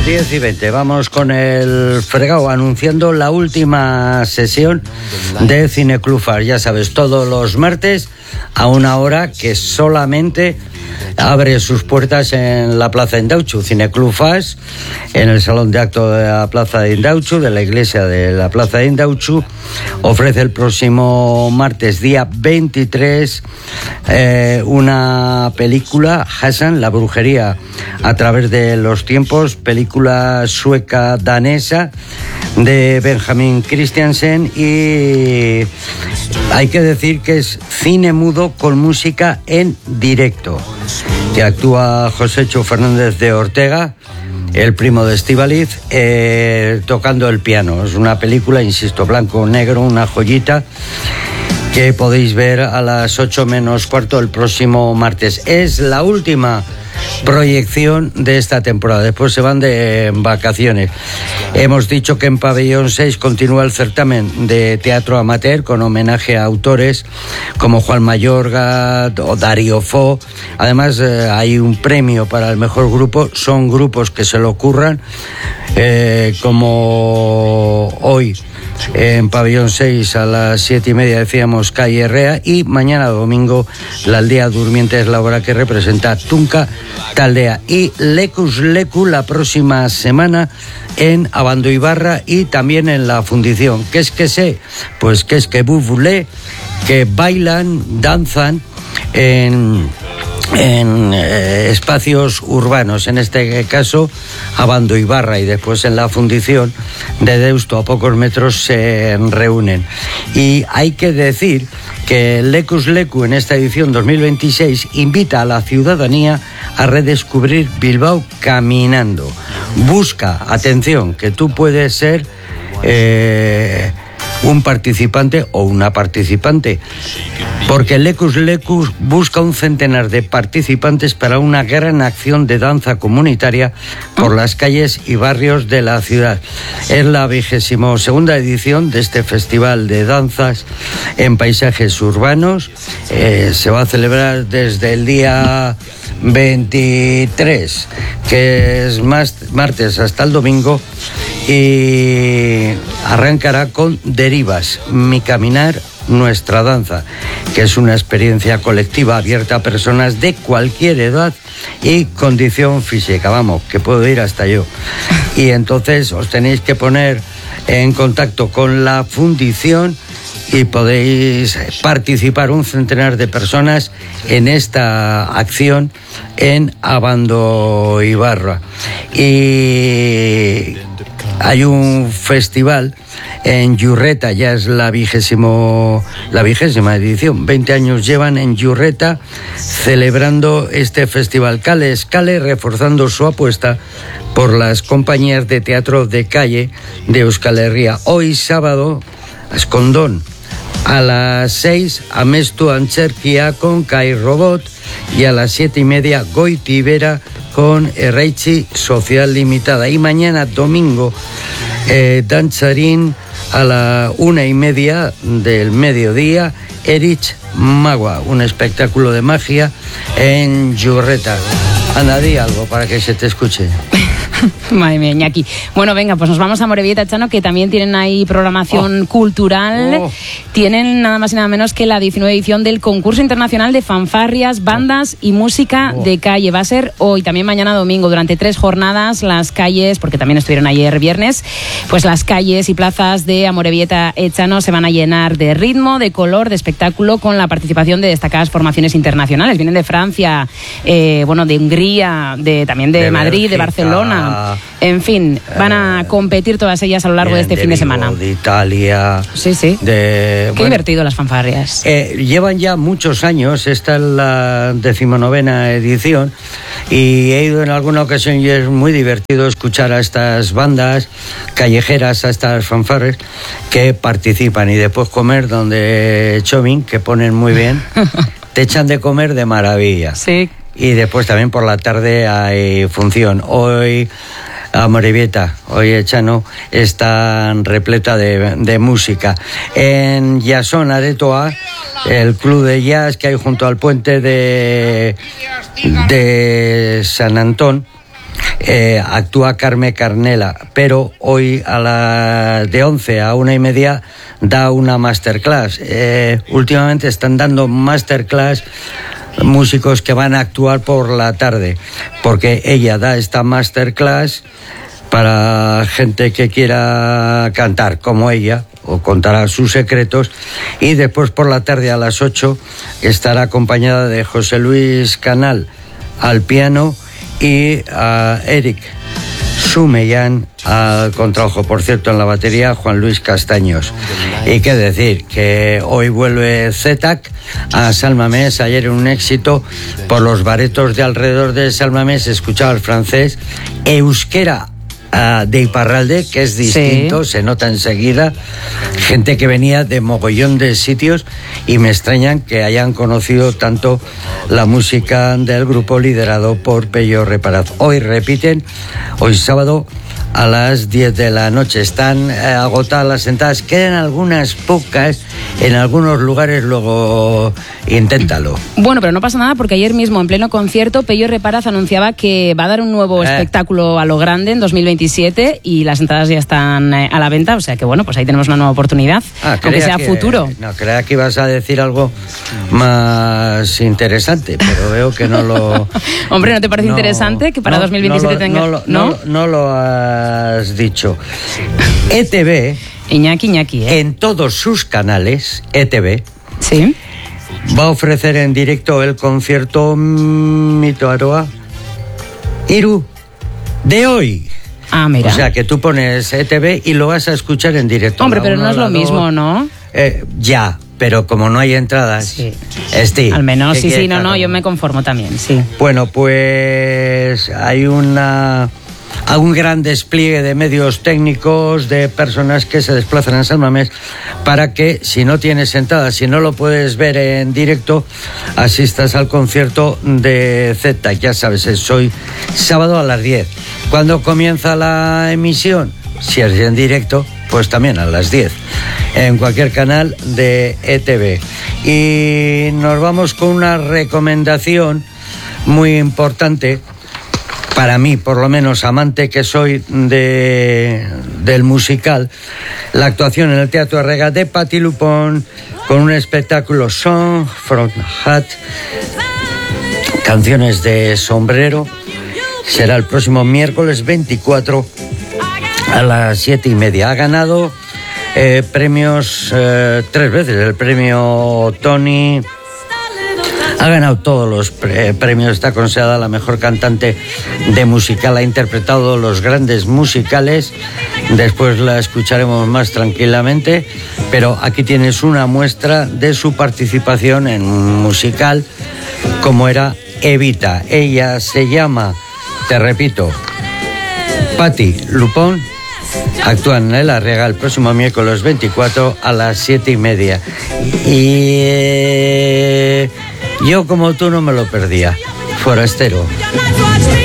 10:20. Vamos con el fregado anunciando la última sesión de Cineclub Fas. Ya sabes, todos los martes a una hora que solamente abre sus puertas en la Plaza de Indauchu. Cineclub Fas, en el salón de acto de la Plaza de Indauchu, de la iglesia de la Plaza de Indauchu, ofrece el próximo martes, día 23, una película, Hassan, la brujería a través de los tiempos, película sueca-danesa de Benjamin Christiansen, y hay que decir que es cine mudo con música en directo, que actúa Josécho Fernández de Ortega, el primo de Estíbaliz, tocando el piano. Es una película, insisto, blanco-negro, una joyita, que podéis ver a las 8:15 el próximo martes. Es la última proyección de esta temporada, después se van de vacaciones. Hemos dicho que en Pabellón 6 continúa el certamen de teatro amateur con homenaje a autores como Juan Mayorga o Darío Fo. Además hay un premio para el mejor grupo, son grupos que se lo ocurran, como hoy en Pabellón 6 a las 7:30 decíamos Calle Herrea, y mañana domingo la Aldea Durmiente es la obra que representa Tunca Taldea, y Lecus Lecu la próxima semana en Abando Ibarra y también en la Fundición. ¿Qué es que sé? Pues que es que bufulé, que bailan, danzan en espacios urbanos, en este caso Abando Ibarra, y después en la Fundición de Deusto, a pocos metros, se reúnen. Y hay que decir que Lecus Lecu en esta edición 2026 invita a la ciudadanía a redescubrir Bilbao caminando. Busca, atención, que tú puedes ser un participante o una participante, porque Lecus Lecus busca un centenar de participantes para una gran acción de danza comunitaria por las calles y barrios de la ciudad. Es la 22ª edición de este festival de danzas en paisajes urbanos. Se va a celebrar desde el día 23, que es martes, hasta el domingo, y arrancará con Derivas, mi caminar, nuestra danza, que es una experiencia colectiva abierta a personas de cualquier edad y condición física, vamos, que puedo ir hasta yo. Y entonces os tenéis que poner en contacto con la Fundición y podéis participar, un centenar de personas, en esta acción en Abando Ibarra. Y hay un festival en Yurreta, ya es la 20ª edición. 20 años llevan en Yurreta celebrando este festival. Cale Escale, reforzando su apuesta por las compañías de teatro de calle de Euskal Herria. Hoy sábado, Escondón, a las 6, Amestu Antzerkia con Kai Robot, y a las 7:30 Goitibera con Erraichi Social Limitada. Y mañana domingo, Danzarín a la 1:30 del mediodía, Erich Magua, un espectáculo de magia en Yurreta. Anda, di algo para que se te escuche. Madre mía, Iñaki. Bueno, venga, pues nos vamos a Amorebieta, Chano, que también tienen ahí programación cultural. Tienen nada más y nada menos que la 19ª edición del concurso internacional de fanfarrias, bandas y música de calle. Va a ser hoy, también mañana domingo, durante 3 jornadas, las calles, porque también estuvieron ayer viernes, pues las calles y plazas de Amorebieta, Chano, se van a llenar de ritmo, de color, de espectáculo, con la participación de destacadas formaciones internacionales. Vienen de Francia, de Hungría, también de Madrid, Bélgica, de Barcelona. En fin, van a competir todas ellas a lo largo de este fin de semana. De Italia. Sí. Qué divertido las fanfarrias. Llevan ya muchos años, esta es la 19ª edición, y he ido en alguna ocasión y es muy divertido escuchar a estas bandas callejeras, a estas fanfarres que participan, y después comer donde Chomín, que ponen muy bien, te echan de comer de maravilla. Sí. Y después también por la tarde hay función. Hoy Amorebieta, hoy Chano, está repleta de música. En Jason Aretoa, el club de jazz que hay junto al puente de San Antón, actúa Carme Carnela, pero hoy de 11 a 1:30 da una masterclass. Últimamente están dando masterclass músicos que van a actuar por la tarde, porque ella da esta masterclass para gente que quiera cantar como ella o contará sus secretos, y después por la tarde a las 8 estará acompañada de José Luis Canal al piano y a Eric Sumellán al contrabajo. Por cierto, en la batería Juan Luis Castaños. Y qué decir, que hoy vuelve ZTAC a Salmamés. Ayer era un éxito por los baretos de alrededor de Salmamés, escuchaba el francés, euskera de Iparralde, que es distinto, sí. Se nota enseguida, gente que venía de mogollón de sitios, y me extrañan que hayan conocido tanto la música del grupo liderado por Pello Reparaz. Hoy repiten, hoy sábado a las 10 de la noche. Están agotadas las entradas, quedan algunas pocas en algunos lugares, luego inténtalo. Bueno, pero no pasa nada, porque ayer mismo en pleno concierto Pello Reparaz anunciaba que va a dar un nuevo espectáculo a lo grande en 2027 y las entradas ya están a la venta, o sea que bueno, pues ahí tenemos una nueva oportunidad, aunque sea futuro. No, creía que ibas a decir algo más interesante, pero veo que no lo... Hombre, ¿no te parece interesante que para 2027 tenga...? No lo has dicho. ETV... Iñaki, en todos sus canales, ETV... Sí. Va a ofrecer en directo el concierto Mito Aroa Iru de hoy. Ah, mira. O sea que tú pones ETV y lo vas a escuchar en directo. Hombre, pero no es lo mismo, ¿no? Ya, pero como no hay entradas, sí. Al menos, sí, no, yo me conformo también, sí. Bueno, pues hay un gran despliegue de medios técnicos, de personas que se desplazan a San Mamés para que, si no tienes entrada, si no lo puedes ver en directo, asistas al concierto de Z. Ya sabes, es hoy sábado a las 10. ¿Cuándo comienza la emisión? Si es en directo, pues también a las 10, en cualquier canal de ETV. Y nos vamos con una recomendación muy importante, para mí, por lo menos, amante que soy del musical, la actuación en el Teatro Arrega de Patti Lupón con un espectáculo Song from Hat, canciones de sombrero. Será el próximo miércoles 24 a las 7:30. Ha ganado premios 3 veces, el premio Tony. Ha ganado todos los premios, está considerada la mejor cantante de musical, ha interpretado los grandes musicales, después la escucharemos más tranquilamente, pero aquí tienes una muestra de su participación en un musical como era Evita. Ella se llama, te repito, Patti Lupón. Actúan en el Arriaga el próximo miércoles 24 a las 7:30. Y yo, como tú, no me lo perdía. Forastero.